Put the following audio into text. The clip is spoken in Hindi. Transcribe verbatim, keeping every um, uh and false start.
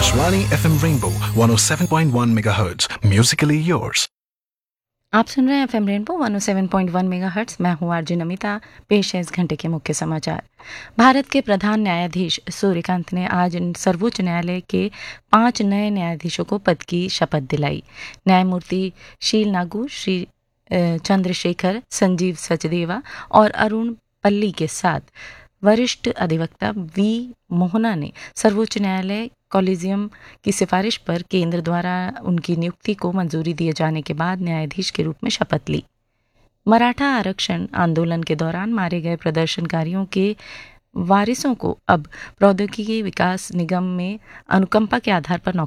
Akashvani F M Rainbow one oh seven point one megahertz. Musically yours. आप सुन रहे हैं F M rainbow one O seven point one megahertz. मैं हूँ आरजे नमिता। पेश है इस घंटे के मुख्य समाचार। भारत के प्रधान न्यायाधीश सूर्यकांत ने आज सर्वोच्च न्यायालय के पांच नए न्यायाधीशों को पद की शपथ दिलाई। न्यायमूर्ति शील नागू, श्री चंद्रशेखर, संजीव सचदेवा और अरुण पल्ली के साथ वरिष्ठ अधिवक्ता वी मोहना ने सर्वोच्च न्यायालय कॉलेजियम की सिफारिश पर केंद्र द्वारा उनकी नियुक्ति को मंजूरी दिए जाने के बाद न्यायाधीश के रूप में शपथ ली। मराठा आरक्षण आंदोलन के दौरान मारे गए प्रदर्शनकारियों के वारिसों को अब प्रौद्योगिकी विकास निगम में अनुकंपा के आधार पर नौकरी